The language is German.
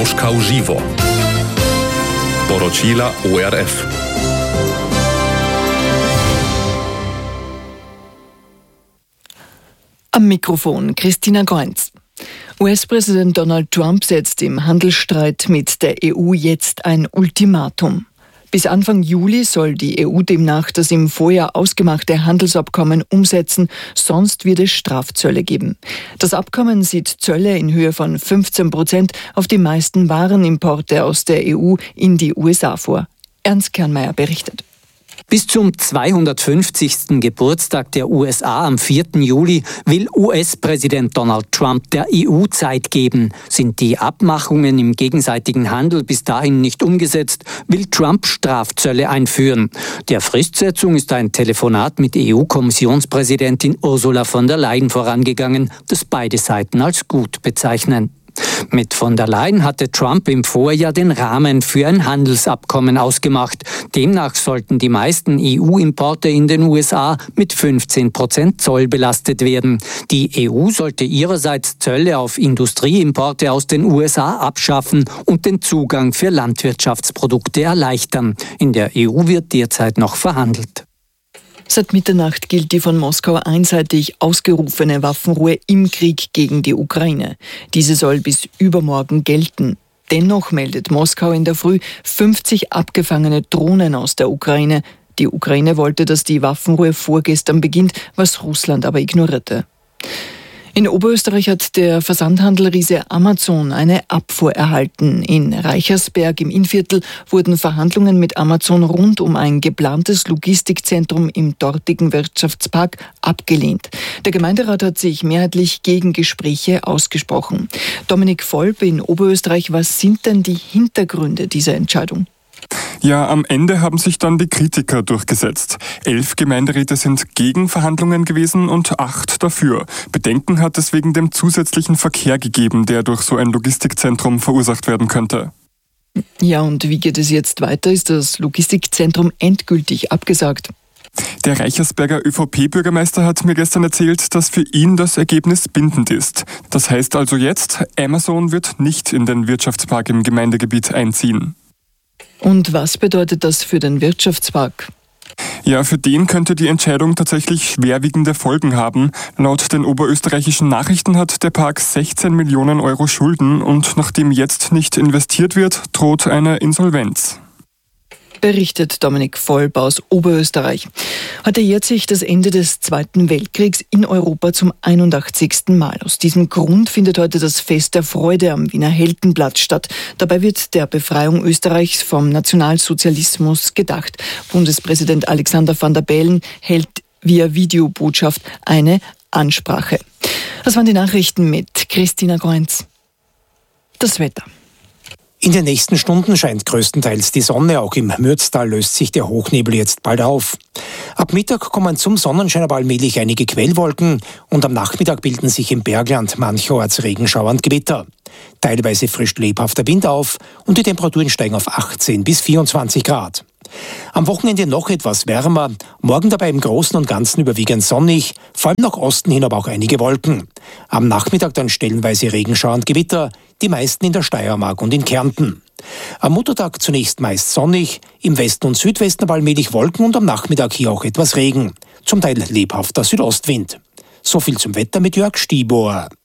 Moskau Żywo. Poročila ORF. Am Mikrofon Christina Goenz. US-Präsident Donald Trump setzt im Handelsstreit mit der EU jetzt ein Ultimatum. Bis Anfang Juli soll die EU demnach das im Vorjahr ausgemachte Handelsabkommen umsetzen, sonst wird es Strafzölle geben. Das Abkommen sieht Zölle in Höhe von 15% auf die meisten Warenimporte aus der EU in die USA vor. Ernst Kernmeier berichtet. Bis zum 250. Geburtstag der USA am 4. Juli will US-Präsident Donald Trump der EU Zeit geben. Sind die Abmachungen im gegenseitigen Handel bis dahin nicht umgesetzt, will Trump Strafzölle einführen. Der Fristsetzung ist ein Telefonat mit EU-Kommissionspräsidentin Ursula von der Leyen vorangegangen, das beide Seiten als gut bezeichnen. Mit von der Leyen hatte Trump im Vorjahr den Rahmen für ein Handelsabkommen ausgemacht. Demnach sollten die meisten EU-Importe in den USA mit 15% Zoll belastet werden. Die EU sollte ihrerseits Zölle auf Industrieimporte aus den USA abschaffen und den Zugang für Landwirtschaftsprodukte erleichtern. In der EU wird derzeit noch verhandelt. Seit Mitternacht gilt die von Moskau einseitig ausgerufene Waffenruhe im Krieg gegen die Ukraine. Diese soll bis übermorgen gelten. Dennoch meldet Moskau in der Früh 50 abgefangene Drohnen aus der Ukraine. Die Ukraine wollte, dass die Waffenruhe vorgestern beginnt, was Russland aber ignorierte. In Oberösterreich hat der Versandhandelriese Amazon eine Abfuhr erhalten. In Reichersberg im Innviertel wurden Verhandlungen mit Amazon rund um ein geplantes Logistikzentrum im dortigen Wirtschaftspark abgelehnt. Der Gemeinderat hat sich mehrheitlich gegen Gespräche ausgesprochen. Dominik Volp in Oberösterreich, was sind denn die Hintergründe dieser Entscheidung? Ja, am Ende haben sich dann die Kritiker durchgesetzt. 11 Gemeinderäte sind gegen Verhandlungen gewesen und 8 dafür. Bedenken hat es wegen dem zusätzlichen Verkehr gegeben, der durch so ein Logistikzentrum verursacht werden könnte. Ja, und wie geht es jetzt weiter? Ist das Logistikzentrum endgültig abgesagt? Der Reichersberger ÖVP-Bürgermeister hat mir gestern erzählt, dass für ihn das Ergebnis bindend ist. Das heißt also jetzt, Amazon wird nicht in den Wirtschaftspark im Gemeindegebiet einziehen. Und was bedeutet das für den Wirtschaftspark? Ja, für den könnte die Entscheidung tatsächlich schwerwiegende Folgen haben. Laut den oberösterreichischen Nachrichten hat der Park 16 Millionen Euro Schulden und nachdem jetzt nicht investiert wird, droht eine Insolvenz. Berichtet Dominik Volp aus Oberösterreich. Heute jährt sich das Ende des Zweiten Weltkriegs in Europa zum 81. Mal. Aus diesem Grund findet heute das Fest der Freude am Wiener Heldenplatz statt. Dabei wird der Befreiung Österreichs vom Nationalsozialismus gedacht. Bundespräsident Alexander Van der Bellen hält via Videobotschaft eine Ansprache. Das waren die Nachrichten mit Christina Goenz. Das Wetter. In den nächsten Stunden scheint größtenteils die Sonne, auch im Mürztal löst sich der Hochnebel jetzt bald auf. Ab Mittag kommen zum Sonnenschein aber allmählich einige Quellwolken und am Nachmittag bilden sich im Bergland mancherorts Regenschauer und Gewitter. Teilweise frischt lebhafter Wind auf und die Temperaturen steigen auf 18 bis 24 Grad. Am Wochenende noch etwas wärmer, morgen dabei im Großen und Ganzen überwiegend sonnig, vor allem nach Osten hin aber auch einige Wolken. Am Nachmittag dann stellenweise Regenschauer und Gewitter, die meisten in der Steiermark und in Kärnten. Am Muttertag zunächst meist sonnig, im Westen und Südwesten aber allmählich Wolken und am Nachmittag hier auch etwas Regen. Zum Teil lebhafter Südostwind. So viel zum Wetter mit Jörg Stibor.